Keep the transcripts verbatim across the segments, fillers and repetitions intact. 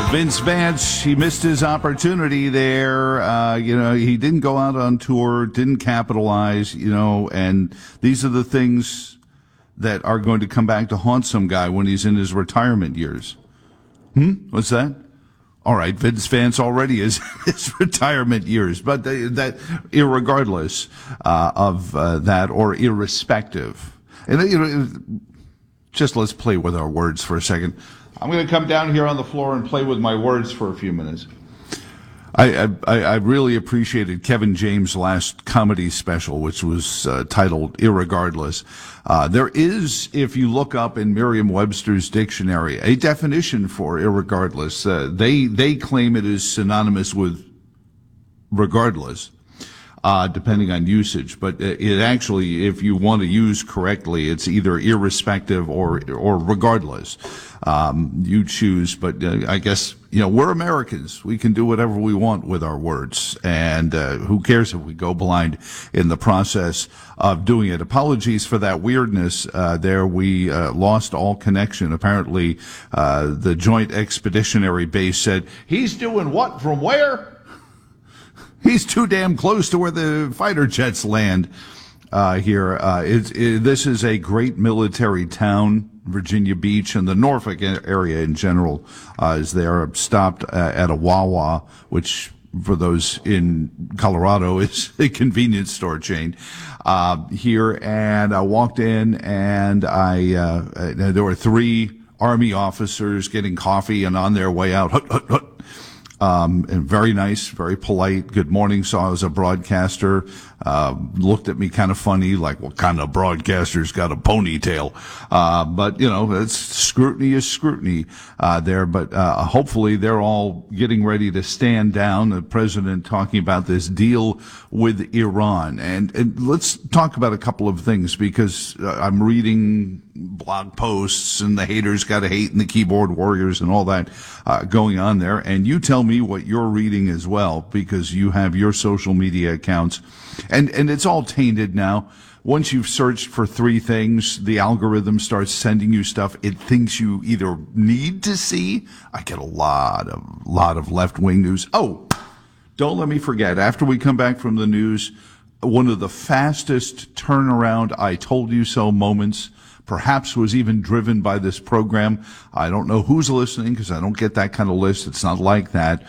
Vince Vance, he missed his opportunity there. Uh, you know, he didn't go out on tour, didn't capitalize, you know, and these are the things that are going to come back to haunt some guy when he's in his retirement years. Hmm? What's that? All right, Vince Vance already is in his retirement years, but they, that, irregardless uh, of uh, that or irrespective. And, you know, just let's play with our words for a second. I'm going to come down here on the floor and play with my words for a few minutes. I, I, I really appreciated Kevin James' last comedy special, which was uh, titled Irregardless. Uh, there is, if you look up in Merriam-Webster's dictionary, a definition for irregardless. Uh, they, they claim it is synonymous with regardless. Uh, depending on usage, but it actually, if you want to use correctly, it's either irrespective or or regardless. Um, you choose, but uh, I guess, you know, we're Americans. We can do whatever we want with our words, and uh, who cares if we go blind in the process of doing it. Apologies for that weirdness uh, there. We uh, lost all connection. Apparently, uh, the Joint Expeditionary Base said, he's doing what from where? He's too damn close to where the fighter jets land uh, here. Uh, it's, it, this is a great military town, Virginia Beach, and the Norfolk area in general uh, is there. I've stopped uh, at a Wawa, which for those in Colorado is a convenience store chain uh, here. And I walked in, and I uh, there were three Army officers getting coffee and on their way out. Hut, hut, hut. Um, and very nice, very polite. Good morning. Saw I was a broadcaster. Uh, looked at me kind of funny, like, what kind of broadcaster's got a ponytail? Uh, but, you know, it's scrutiny is scrutiny, uh, there. But, uh, hopefully they're all getting ready to stand down. The president talking about this deal with Iran. And, and let's talk about a couple of things, because uh, I'm reading blog posts and the haters gotta hate and the keyboard warriors and all that, uh, going on there. And you tell me what you're reading as well, because you have your social media accounts. And, and it's all tainted now. Once you've searched for three things, the algorithm starts sending you stuff it thinks you either need to see. I get a lot of, lot of left-wing news. Oh, don't let me forget, after we come back from the news, one of the fastest turnaround I told you so moments perhaps was even driven by this program. I don't know who's listening, because I don't get that kind of list. It's not like that.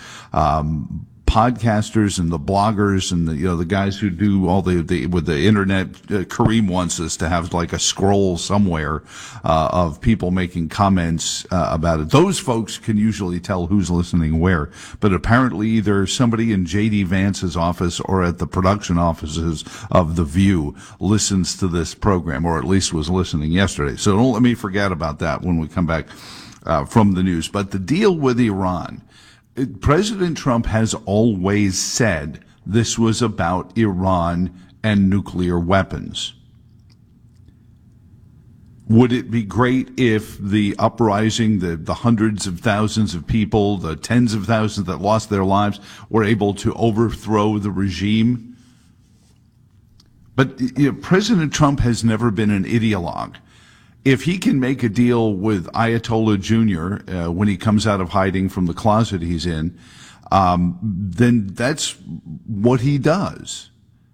Um, podcasters and the bloggers and the, you know, the guys who do all the, the with the internet. Uh, Kareem wants us to have like a scroll somewhere uh, of people making comments uh, about it. Those folks can usually tell who's listening where, but apparently either somebody in J D Vance's office or at the production offices of The View listens to this program, or at least was listening yesterday. So don't let me forget about that when we come back uh, from the news. But the deal with Iran. President Trump has always said this was about Iran and nuclear weapons. Would it be great if the uprising, the, the hundreds of thousands of people, the tens of thousands that lost their lives, were able to overthrow the regime? But you know, President Trump has never been an ideologue. If he can make a deal with Ayatollah Junior Uh, when he comes out of hiding from the closet he's in, um, then that's what he does.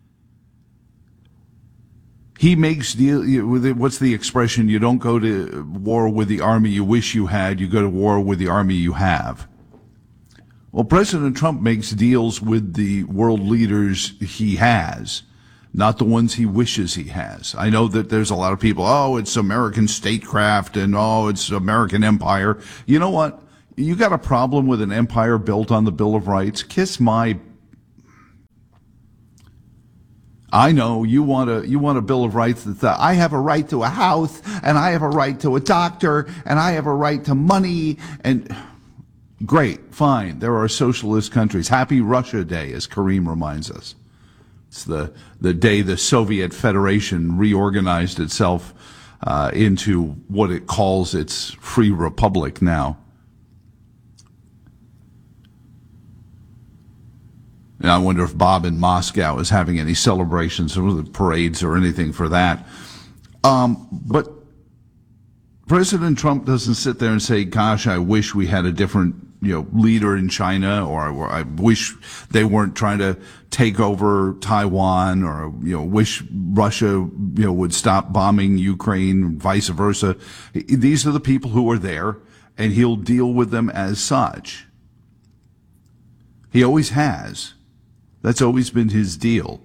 He makes deal with it. What's the expression? You don't go to war with the army you wish you had. You go to war with the army you have. Well, President Trump makes deals with the world leaders he has, not the ones he wishes he has. I know that there's a lot of people, oh, it's American statecraft and oh, it's American empire. You know what? You got a problem with an empire built on the Bill of Rights? Kiss my... I know you want a you want a Bill of Rights that uh, I have a right to a house, and I have a right to a doctor, and I have a right to money, and great, fine. There are socialist countries. Happy Russia Day, as Kareem reminds us. It's the, the day the Soviet Federation reorganized itself uh, into what it calls its free republic now. And I wonder if Bob in Moscow is having any celebrations or parades or anything for that. Um, but President Trump doesn't sit there and say, gosh, I wish we had a different you know, leader in China, or, or I wish they weren't trying to take over Taiwan, or, you know, wish Russia, you know, would stop bombing Ukraine, vice versa. These are the people who are there, and he'll deal with them as such. He always has. That's always been his deal.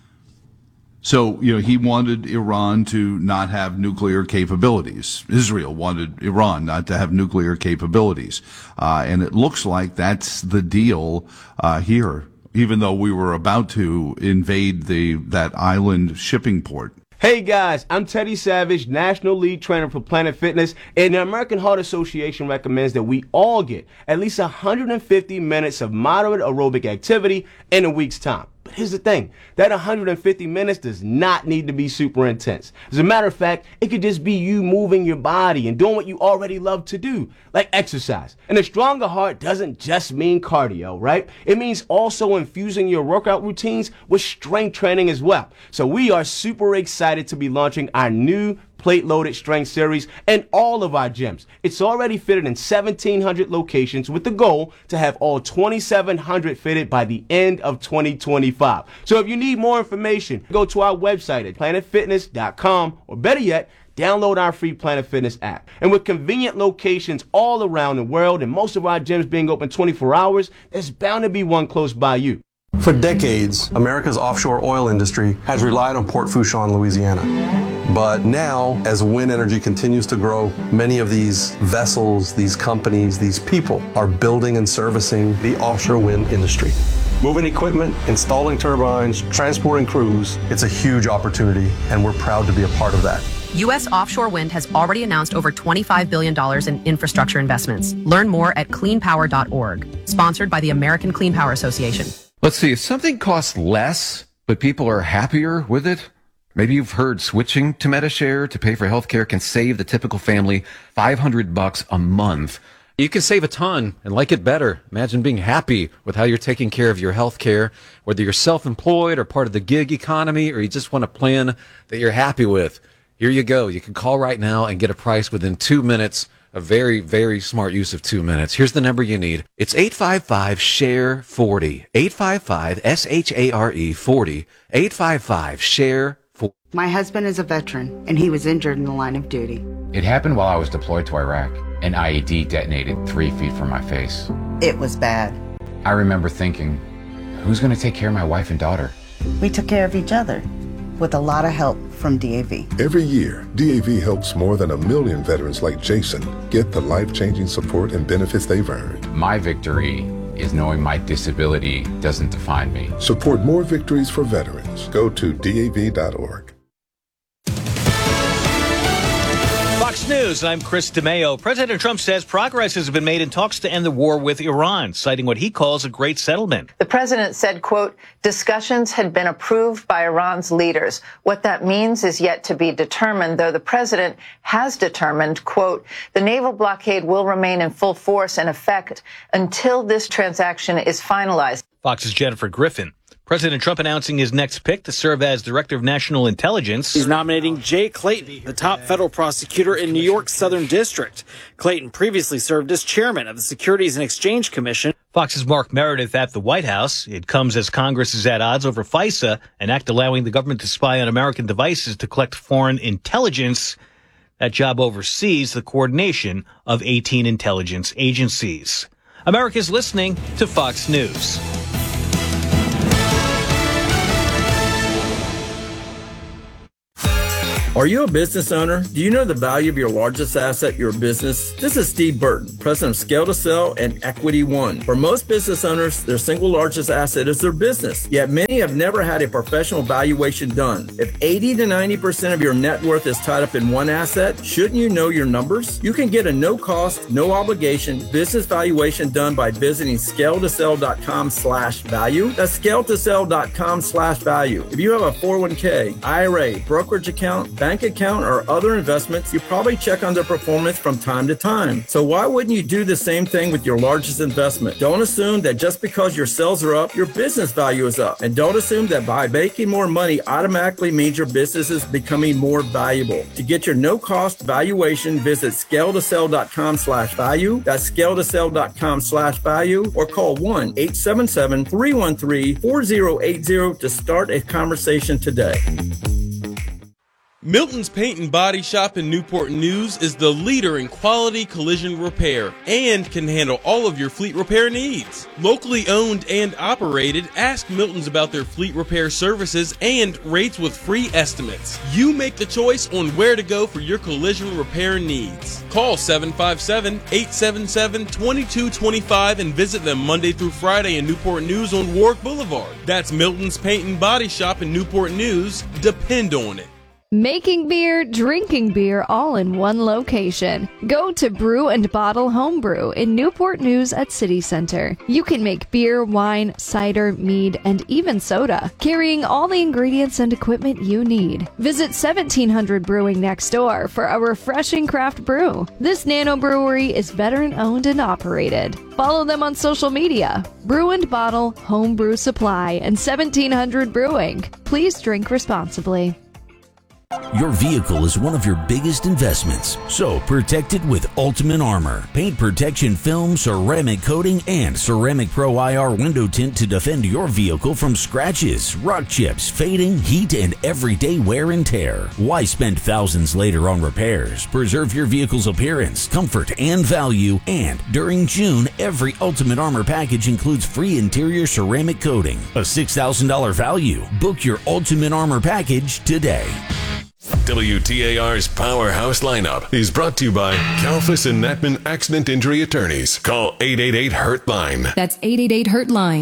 So, you know, he wanted Iran to not have nuclear capabilities. Israel wanted Iran not to have nuclear capabilities. Uh, and it looks like that's the deal uh, here, even though we were about to invade the that island shipping port. Hey guys, I'm Teddy Savage, National Lead Trainer for Planet Fitness, and the American Heart Association recommends that we all get at least one hundred fifty minutes of moderate aerobic activity in a week's time. But here's the thing, that one hundred fifty minutes does not need to be super intense. As a matter of fact, it could just be you moving your body and doing what you already love to do, like exercise. And a stronger heart doesn't just mean cardio, right? It means also infusing your workout routines with strength training as well. So we are super excited to be launching our new plate-loaded strength series in all of our gyms. It's already fitted in seventeen hundred locations with the goal to have all twenty-seven hundred fitted by the end of twenty twenty-five. So if you need more information, go to our website at planet fitness dot com, or better yet, download our free Planet Fitness app. And with convenient locations all around the world and most of our gyms being open twenty-four hours, there's bound to be one close by you. For decades, America's offshore oil industry has relied on Port Fourchon, Louisiana. But now, as wind energy continues to grow, many of these vessels, these companies, these people are building and servicing the offshore wind industry. Moving equipment, installing turbines, transporting crews, it's a huge opportunity, and we're proud to be a part of that. U S offshore wind has already announced over twenty-five billion dollars in infrastructure investments. Learn more at clean power dot org. Sponsored by the American Clean Power Association. Let's see, if something costs less, but people are happier with it, maybe you've heard switching to Medi-Share to pay for healthcare can save the typical family five hundred bucks a month. You can save a ton and like it better. Imagine being happy with how you're taking care of your health care, whether you're self-employed or part of the gig economy, or you just want a plan that you're happy with. Here you go. You can call right now and get a price within two minutes. A very, very smart use of two minutes. Here's the number you need. It's eight five five, S H A R E forty. eight five five, S H A R E forty. eight five five, S H A R E forty. My husband is a veteran, and he was injured in the line of duty. It happened while I was deployed to Iraq. An I E D detonated three feet from my face. It was bad. I remember thinking, who's going to take care of my wife and daughter? We took care of each other, with a lot of help from D A V. Every year, D A V helps more than a million veterans like Jason get the life-changing support and benefits they've earned. My victory is knowing my disability doesn't define me. Support more victories for veterans. Go to D A V dot org. Fox News, I'm Chris DeMeo. President Trump says progress has been made in talks to end the war with Iran, citing what he calls a great settlement. The president said, quote, discussions had been approved by Iran's leaders. What that means is yet to be determined, though the president has determined, quote, the naval blockade will remain in full force and effect until this transaction is finalized. Fox's Jennifer Griffin. President Trump announcing his next pick to serve as Director of National Intelligence. He's nominating Jay Clayton, the top federal prosecutor in New York's Southern District. Clayton previously served as chairman of the Securities and Exchange Commission. Fox's Mark Meredith at the White House. It comes as Congress is at odds over FISA, an act allowing the government to spy on American devices to collect foreign intelligence. That job oversees the coordination of eighteen intelligence agencies. America's listening to Fox News. Are you a business owner? Do you know the value of your largest asset, your business? This is Steve Burton, president of Scale to Sell and Equity One. For most business owners, their single largest asset is their business. Yet many have never had a professional valuation done. If eighty to ninety percent of your net worth is tied up in one asset, shouldn't you know your numbers? You can get a no-cost, no-obligation business valuation done by visiting scale to sell dot com slash value. That's scale to sell dot com slash value. If you have a four oh one k, I R A, brokerage account, bank account or other investments, you probably check on their performance from time to time. So why wouldn't you do the same thing with your largest investment? Don't assume that just because your sales are up, your business value is up. And don't assume that by making more money automatically means your business is becoming more valuable. To get your no-cost valuation, visit scale to sell dot com slash value. That's scale to sell dot com slash value, or call one eight seven seven, three one three, four zero eight zero to start a conversation today. Milton's Paint and Body Shop in Newport News is the leader in quality collision repair and can handle all of your fleet repair needs. Locally owned and operated, ask Milton's about their fleet repair services and rates with free estimates. You make the choice on where to go for your collision repair needs. Call seven five seven, eight seven seven, two two two five and visit them Monday through Friday in Newport News on Warwick Boulevard. That's Milton's Paint and Body Shop in Newport News. Depend on it. Making beer, drinking beer, all in one location. Go to Brew and Bottle Homebrew in Newport News at City Center. You can make beer, wine, cider, mead, and even soda, carrying all the ingredients and equipment you need. Visit seventeen hundred Brewing next door for a refreshing craft brew. This nano brewery is veteran-owned and operated. Follow them on social media. Brew and Bottle Homebrew Supply and seventeen hundred Brewing. Please drink responsibly. Your vehicle is one of your biggest investments, so protect it with Ultimate Armor. Paint protection film, ceramic coating, and Ceramic Pro I R window tint to defend your vehicle from scratches, rock chips, fading, heat, and everyday wear and tear. Why spend thousands later on repairs? Preserve your vehicle's appearance, comfort, and value. And during June, every Ultimate Armor package includes free interior ceramic coating, a six thousand dollars value. Book your Ultimate Armor package today. W T A R's Powerhouse Lineup is brought to you by Kalfas and Natman Accident Injury Attorneys. Call eight eight eight hurt line. That's eight eight eight hurt line.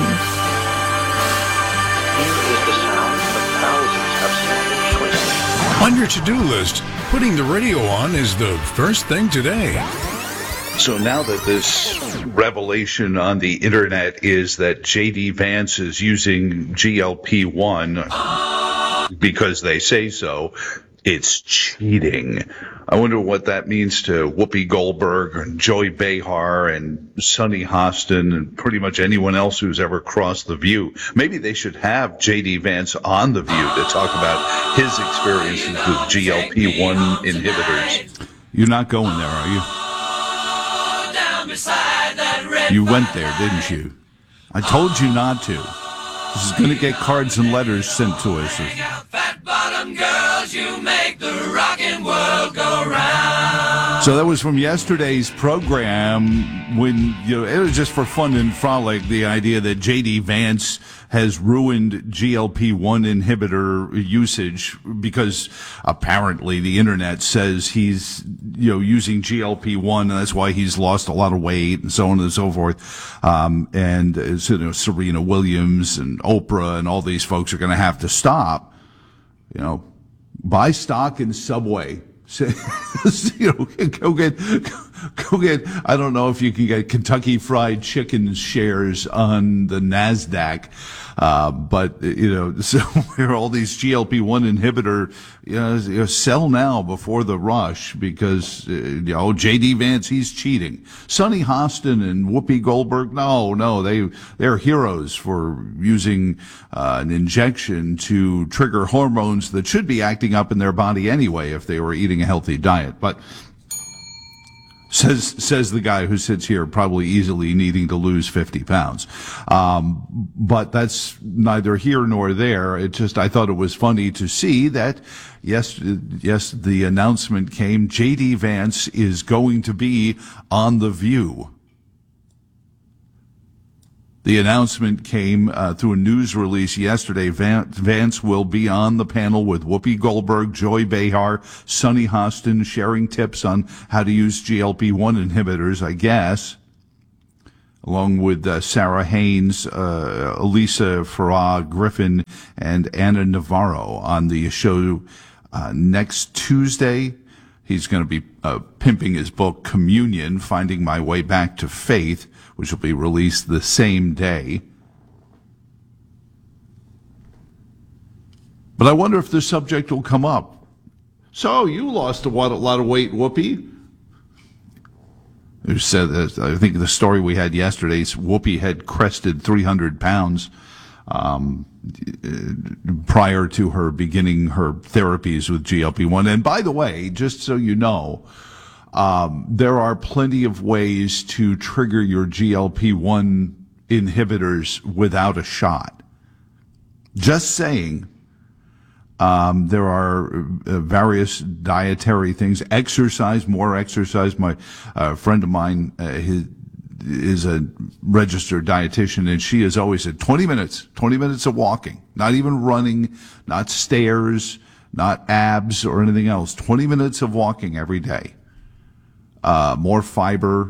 On your to-do list, putting the radio on is the first thing today. So now that this revelation on the internet is that J D Vance is using G L P one because they say so, it's cheating. I wonder what that means to Whoopi Goldberg and Joy Behar and Sonny Hostin and pretty much anyone else who's ever crossed The View. Maybe they should have J D Vance on The View to talk about his experiences with G L P one inhibitors. You're not going there, are you? You went there, didn't you? I told you not to. This is going to get cards and letters sent to us. Girls, you make the rockin' world go round. So that was from yesterday's program when, you know, it was just for fun and frolic, the idea that J D Vance has ruined G L P one inhibitor usage because apparently the internet says he's, you know, using G L P one and that's why he's lost a lot of weight and so on and so forth. Um, and, uh, so, you know, Serena Williams and Oprah and all these folks are going to have to stop. You know, buy stock in Subway. You know, go get, go get, I don't know if you can get Kentucky Fried Chicken shares on the NASDAQ. Uh, but, you know, so where all these G L P one inhibitor, you know, you know, sell now before the rush because, uh, you know, J D Vance, he's cheating. Sonny Hostin and Whoopi Goldberg, no, no, they, they're heroes for using, uh, an injection to trigger hormones that should be acting up in their body anyway if they were eating a healthy diet. But, Says says the guy who sits here, probably easily needing to lose fifty pounds. Um, but that's neither here nor there. It just, I thought it was funny to see that, yes, yes, the announcement came, J D Vance is going to be on The View. The announcement came uh, through a news release yesterday. Vance will be on the panel with Whoopi Goldberg, Joy Behar, Sonny Hostin, sharing tips on how to use G L P one inhibitors, I guess, along with uh, Sarah Haynes, uh, Elisa Farah Griffin, and Anna Navarro on the show uh, next Tuesday. He's going to be uh, pimping his book, Communion, Finding My Way Back to Faith, which will be released the same day. But I wonder if the subject will come up. So you lost a lot, a lot of weight, Whoopi. Who said that? I think the story we had yesterday, Whoopi had crested three hundred pounds um, prior to her beginning her therapies with G L P one. And by the way, just so you know, um, there are plenty of ways to trigger your G L P one inhibitors without a shot. Just saying. Um, there are uh, various dietary things. Exercise, more exercise. My uh, friend of mine uh, his, is a registered dietitian, and she has always said twenty minutes, twenty minutes of walking, not even running, not stairs, not abs or anything else. twenty minutes of walking every day. Uh, more fiber.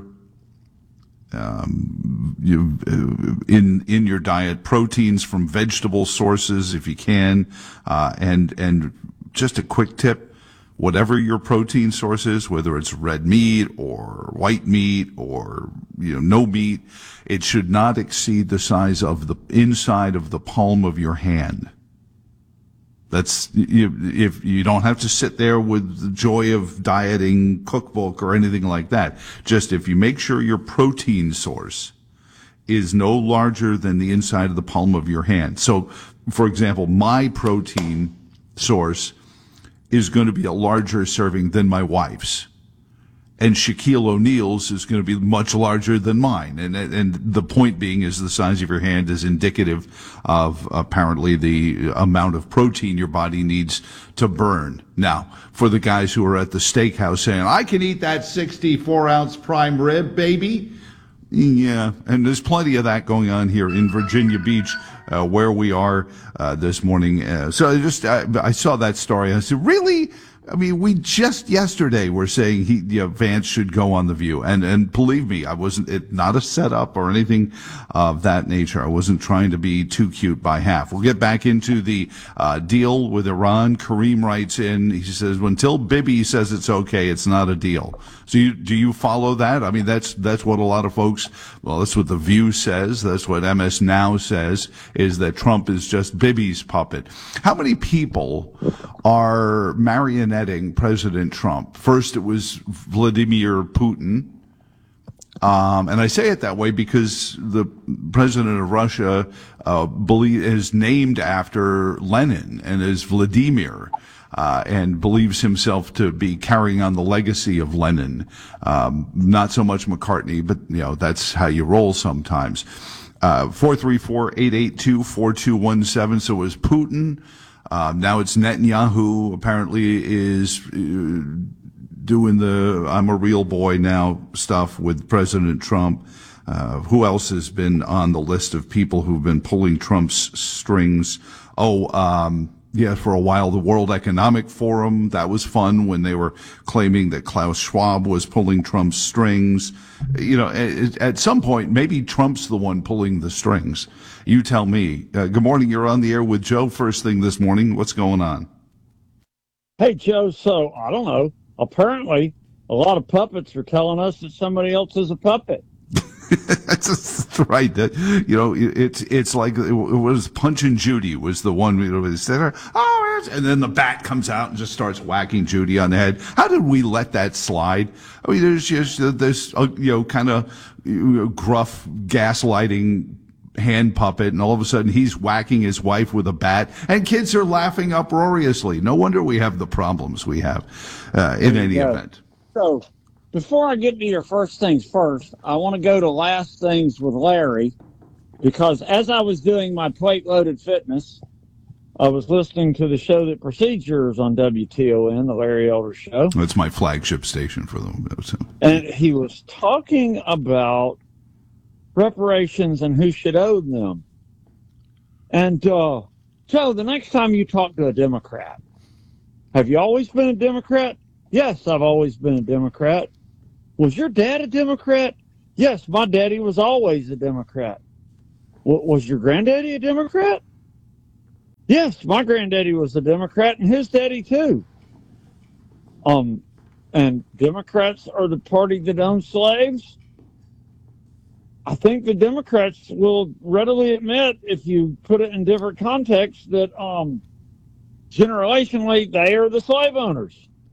Um, you, uh, in in your diet, proteins from vegetable sources if you can, uh, and and just a quick tip: whatever your protein source is, whether it's red meat or white meat or you know no meat, it should not exceed the size of the inside of the palm of your hand. That's you, if you don't have to sit there with the joy of dieting cookbook or anything like that. Just if you make sure your protein source is no larger than the inside of the palm of your hand. So, for example, my protein source is going to be a larger serving than my wife's. And Shaquille O'Neal's is going to be much larger than mine. And and the point being is the size of your hand is indicative of apparently the amount of protein your body needs to burn. Now, for the guys who are at the steakhouse saying, I can eat that sixty-four ounce prime rib, baby. Yeah, and there's plenty of that going on here in Virginia Beach, uh, where we are uh, this morning. Uh, so I just I, I saw that story. I said, really? I mean, we just yesterday were saying he, you know, Vance should go on The View, and and believe me, I wasn't it not a setup or anything of that nature. I wasn't trying to be too cute by half. We'll get back into the uh, deal with Iran. Kareem writes in, he says, until Bibi says it's okay, it's not a deal. So you, do you follow that? I mean, that's that's what a lot of folks. Well, that's what The View says. That's what M S Now says, is that Trump is just Bibi's puppet. How many people are marionetting President Trump? First, it was Vladimir Putin. Um, and I say it that way because the president of Russia uh, believe, is named after Lenin and is Vladimir. Uh, and believes himself to be carrying on the legacy of Lenin. Um, not so much McCartney, but, you know, that's how you roll sometimes. Uh, four three four, eight eight two, four two one seven. So it was Putin. Um, now it's Netanyahu, apparently is uh, doing the I'm a real boy now stuff with President Trump. Uh, who else has been on the list of people who've been pulling Trump's strings? Oh, um, yeah, for a while, the World Economic Forum, that was fun when they were claiming that Klaus Schwab was pulling Trump's strings. You know, at, at some point, maybe Trump's the one pulling the strings. You tell me. Uh, good morning. You're on the air with Joe first thing this morning. What's going on? Hey, Joe. So, I don't know. Apparently, a lot of puppets are telling us that somebody else is a puppet. That's right. That, you know, it's it's like it was Punch and Judy was the one you know, said, oh, and then the bat comes out and just starts whacking Judy on the head. How did we let that slide? I mean, there's just this, uh, you know, kind of you know, gruff gaslighting hand puppet, and all of a sudden he's whacking his wife with a bat, and kids are laughing uproariously. No wonder we have the problems we have uh, in any yeah. event. So. Before I get to your first things first, I want to go to last things with Larry, because as I was doing my plate-loaded fitness, I was listening to the show that precedes yours on W T O N, the Larry Elder Show. That's my flagship station for them. So. And he was talking about reparations and who should owe them. And, uh, Joe, the next time you talk to a Democrat, have you always been a Democrat? Yes, I've always been a Democrat. Was your dad a Democrat? Yes, my daddy was always a Democrat. W- was your granddaddy a Democrat? Yes, my granddaddy was a Democrat, and his daddy too. Um, and Democrats are the party that owns slaves. I think the Democrats will readily admit, if you put it in different contexts, that um, generationally they are the slave owners.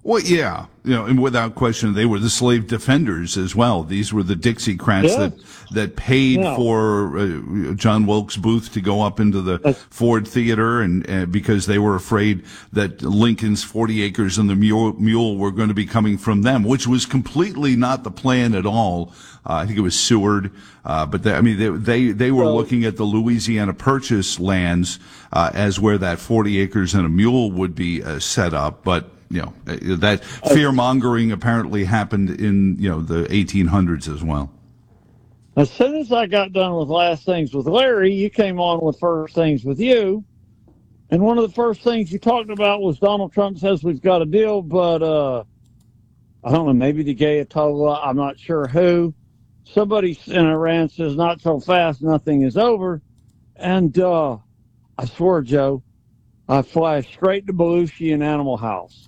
Well, yeah, you know, and without question, they were the slave defenders as well. These were the Dixiecrats Yes. that that paid Yeah. for uh, John Wilkes Booth to go up into the Ford Theater, and uh, because they were afraid that Lincoln's forty acres and the mule, mule were going to be coming from them, which was completely not the plan at all. Uh, I think it was Seward, uh, but they, I mean, they they, they were Well- looking at the Louisiana Purchase lands uh, as where that forty acres and a mule would be uh, set up, but. You know, uh, that fear mongering apparently happened in, you know, the eighteen hundreds as well. As soon as I got done with Last Things with Larry, you came on with First Things with you. And one of the first things you talked about was Donald Trump says we've got a deal, but uh, I don't know, maybe the Ayatollah, I'm not sure who. Somebody in Iran says not so fast, nothing is over. And uh, I swear, Joe, I flashed straight to Belushi and Animal House.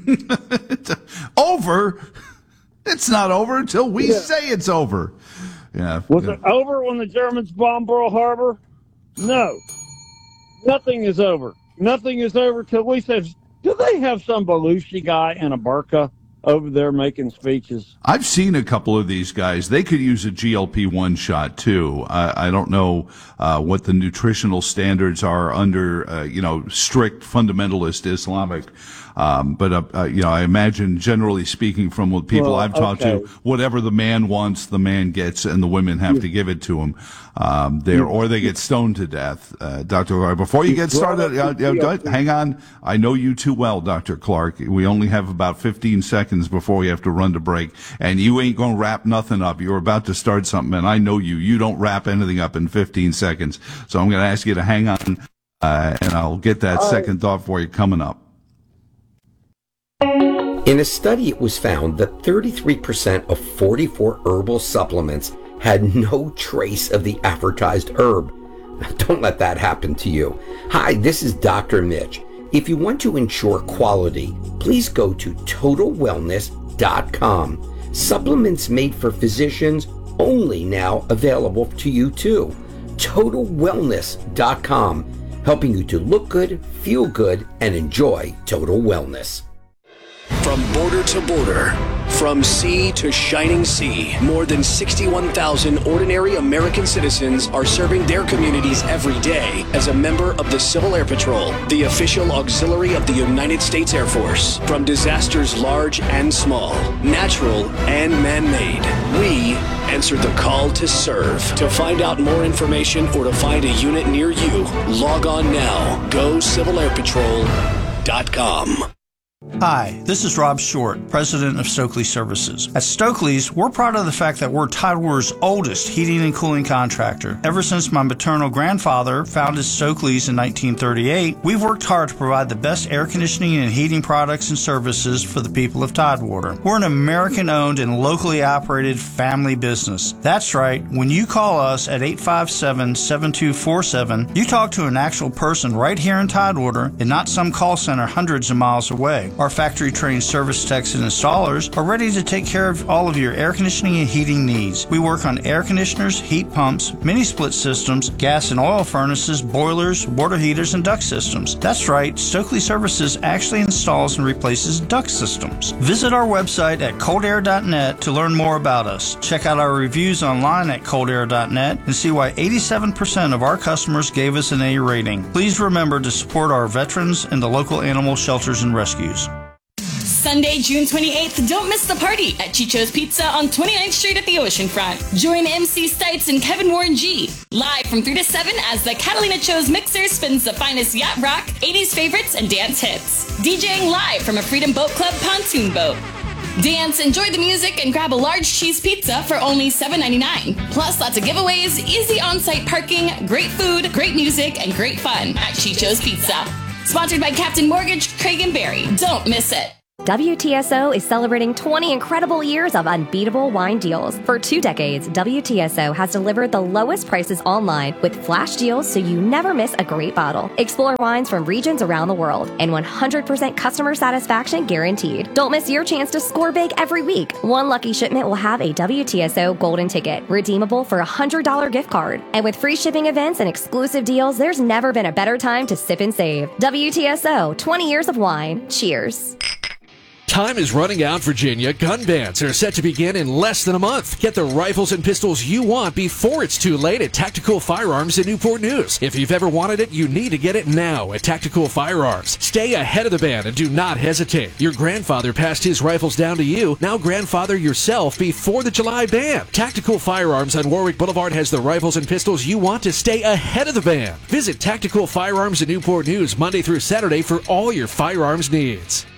Over? It's not over until we Yeah. say it's over. Yeah. Was yeah. it over when the Germans bombed Pearl Harbor? No. Nothing is over. Nothing is over till we said, do they have some Belushi guy in a burqa over there making speeches? I've seen a couple of these guys. They could use a G L P one shot too. I, I don't know uh, what the nutritional standards are under, uh, you know, strict fundamentalist Islamic. Um, but, uh, uh, you know, I imagine generally speaking from what people Well, I've talked okay. to, whatever the man wants, the man gets, and the women have to give it to him. Um, there, or they get stoned to death. Uh, Doctor Clark, before you get started, uh, uh, go- hang on. I know you too well, Doctor Clark. We only have about fifteen seconds before we have to run to break, and you ain't gonna wrap nothing up. You're about to start something, and I know you. You don't wrap anything up in fifteen seconds. So I'm gonna ask you to hang on, uh, and I'll get that second thought for you coming up. In a study, it was found that thirty-three percent of forty-four herbal supplements had no trace of the advertised herb. Don't let that happen to you. Hi, this is Doctor Mitch. If you want to ensure quality, please go to total wellness dot com. Supplements made for physicians only now available to you too. total wellness dot com, helping you to look good, feel good, and enjoy total wellness. From border to border, from sea to shining sea, more than sixty-one thousand ordinary American citizens are serving their communities every day as a member of the Civil Air Patrol, the official auxiliary of the United States Air Force. From disasters large and small, natural and man-made, we answer the call to serve. To find out more information or to find a unit near you, log on now. go civil air patrol dot com. Hi, this is Rob Short, president of Stokely Services. At Stokely's, we're proud of the fact that we're Tidewater's oldest heating and cooling contractor. Ever since my maternal grandfather founded Stokely's in nineteen thirty-eight, we've worked hard to provide the best air conditioning and heating products and services for the people of Tidewater. We're an American-owned and locally operated family business. That's right, when you call us at eight five seven, seven two four seven, you talk to an actual person right here in Tidewater and not some call center hundreds of miles away. Our factory-trained service techs and installers are ready to take care of all of your air conditioning and heating needs. We work on air conditioners, heat pumps, mini-split systems, gas and oil furnaces, boilers, water heaters, and duct systems. That's right, Stokely Services actually installs and replaces duct systems. Visit our website at cold air dot net to learn more about us. Check out our reviews online at cold air dot net and see why eighty-seven percent of our customers gave us an A rating. Please remember to support our veterans and the local animal shelters and rescues. Sunday, June twenty-eighth, don't miss the party at Chicho's Pizza on twenty-ninth Street at the oceanfront. Join M C Stites and Kevin Warren G. live from three to seven as the Catalina Cho's Mixer spins the finest yacht rock, eighties favorites, and dance hits. DJing live from a Freedom Boat Club pontoon boat. Dance, enjoy the music, and grab a large cheese pizza for only seven ninety-nine. Plus, lots of giveaways, easy on-site parking, great food, great music, and great fun at Chicho's Pizza. Sponsored by Captain Mortgage, Craig and Barry. Don't miss it. W T S O is celebrating twenty incredible years of unbeatable wine deals. For two decades, W T S O has delivered the lowest prices online with flash deals so you never miss a great bottle. Explore wines from regions around the world and one hundred percent customer satisfaction guaranteed. Don't miss your chance to score big every week. One lucky shipment will have a W T S O golden ticket, redeemable for a one hundred dollars gift card. And with free shipping events and exclusive deals, there's never been a better time to sip and save. W T S O, twenty years of wine. Cheers. Time is running out, Virginia. Gun bans are set to begin in less than a month. Get the rifles and pistols you want before it's too late at Tactical Firearms in Newport News. If you've ever wanted it, you need to get it now at Tactical Firearms. Stay ahead of the ban and do not hesitate. Your grandfather passed his rifles down to you. Now grandfather yourself before the July ban. Tactical Firearms on Warwick Boulevard has the rifles and pistols you want to stay ahead of the ban. Visit Tactical Firearms in Newport News Monday through Saturday for all your firearms needs.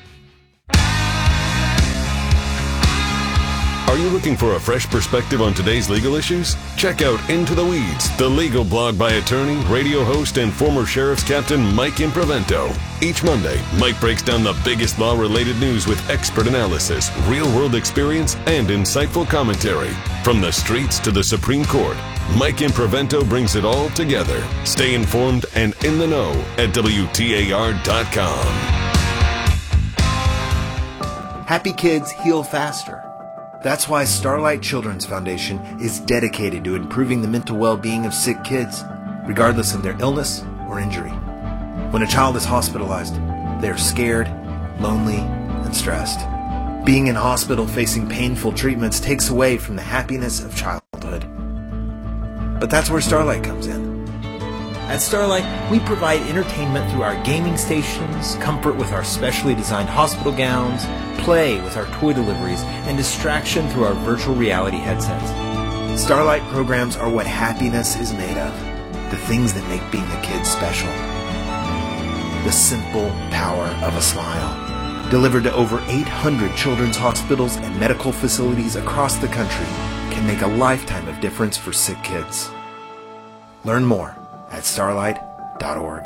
Are you looking for a fresh perspective on today's legal issues? Check out Into the Weeds, the legal blog by attorney, radio host, and former Sheriff's Captain Mike Improvento. Each Monday, Mike breaks down the biggest law-related news with expert analysis, real-world experience, and insightful commentary. From the streets to the Supreme Court, Mike Improvento brings it all together. Stay informed and in the know at W T A R dot com. Happy kids heal faster. That's why Starlight Children's Foundation is dedicated to improving the mental well-being of sick kids, regardless of their illness or injury. When a child is hospitalized, they are scared, lonely, and stressed. Being in hospital facing painful treatments takes away from the happiness of childhood. But that's where Starlight comes in. At Starlight, we provide entertainment through our gaming stations, comfort with our specially designed hospital gowns, play with our toy deliveries, and distraction through our virtual reality headsets. Starlight programs are what happiness is made of, the things that make being a kid special. The simple power of a smile. Delivered to over eight hundred children's hospitals and medical facilities across the country, can make a lifetime of difference for sick kids. Learn more at starlight dot org.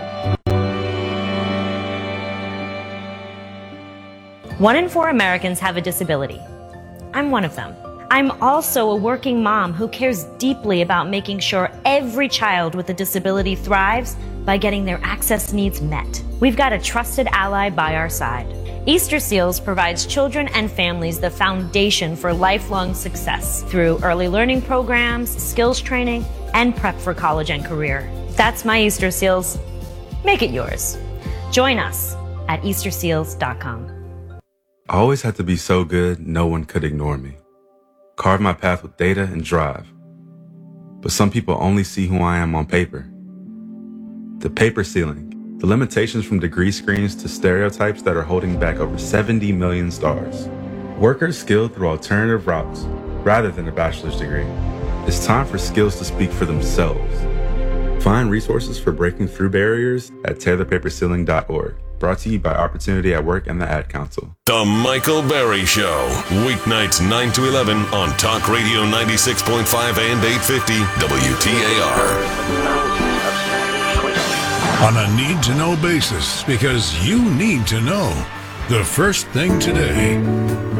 One in four Americans have a disability. I'm one of them. I'm also a working mom who cares deeply about making sure every child with a disability thrives by getting their access needs met. We've got a trusted ally by our side. Easter Seals provides children and families the foundation for lifelong success through early learning programs, skills training, and prep for college and career. That's my Easter Seals. Make it yours. Join us at easter seals dot com. I always had to be so good, no one could ignore me. Carve my path with data and drive. But some people only see who I am on paper. The paper ceiling, the limitations from degree screens to stereotypes that are holding back over seventy million stars. Workers skilled through alternative routes rather than a bachelor's degree. It's time for skills to speak for themselves. Find resources for breaking through barriers at tear the paper ceiling dot org. Brought to you by Opportunity at Work and the Ad Council. The Michael Berry Show. Weeknights nine to eleven on Talk Radio ninety-six point five and eight fifty W T A R. On a need-to-know basis, because you need to know the first thing today.